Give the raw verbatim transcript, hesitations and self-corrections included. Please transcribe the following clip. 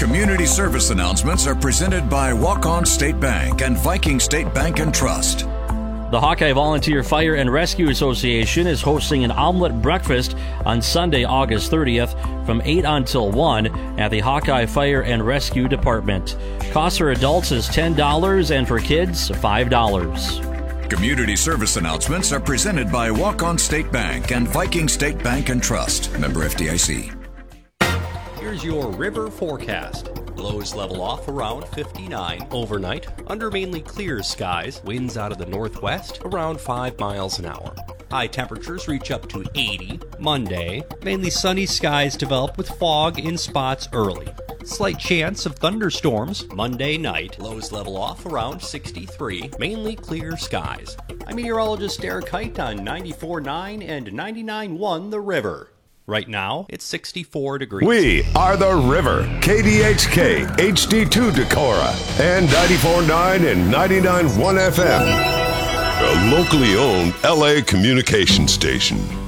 Community service announcements are presented by Walk-On State Bank and Viking State Bank and Trust. The Hawkeye Volunteer Fire and Rescue Association is hosting an omelet breakfast on Sunday, August thirtieth from eight until one at the Hawkeye Fire and Rescue Department. Cost for adults is ten dollars and for kids, five dollars. Community service announcements are presented by Walk-On State Bank and Viking State Bank and Trust. Member F D I C. Here's your river forecast. Lows level off around fifty-nine overnight, under mainly clear skies, winds out of the northwest around five miles an hour. High temperatures reach up to eighty. Monday, mainly sunny skies develop with fog in spots early. Slight chance of thunderstorms Monday night. Lows level off around sixty-three, mainly clear skies. I'm meteorologist Derek Height on ninety-four point nine and ninety-nine point one The River. Right now, it's sixty-four degrees. We are The River, K D H K, H D two Decorah, and ninety-four point nine and ninety-nine point one F M. A locally owned L A communication station.